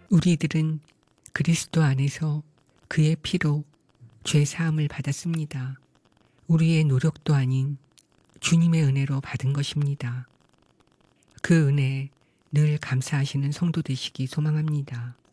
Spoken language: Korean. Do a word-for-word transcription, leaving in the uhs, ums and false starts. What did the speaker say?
우리들은 그리스도 안에서 그의 피로 죄 사함을 받았습니다. 우리의 노력도 아닌 주님의 은혜로 받은 것입니다. 그 은혜에 늘 감사하시는 성도 되시기 소망합니다.